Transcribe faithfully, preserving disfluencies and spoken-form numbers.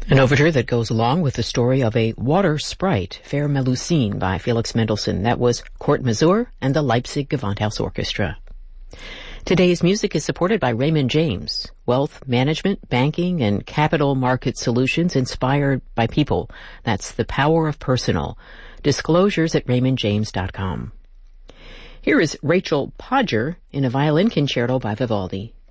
An overture that goes along with the story of a water sprite, Fair Melusine, by Felix Mendelssohn. That was Court Mazur and the Leipzig Gewandhaus Orchestra. Today's music is supported by Raymond James, wealth management, banking, and capital market solutions inspired by people. That's the power of personal. Disclosures at raymond james dot com. Here is Rachel Podger in a violin concerto by Vivaldi.